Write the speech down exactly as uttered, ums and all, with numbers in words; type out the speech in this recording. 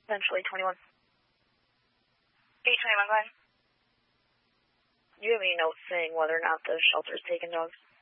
Eventually twenty-one. eight twenty-one, go ahead. Do you have any notes saying whether or not the shelter is taking dogs?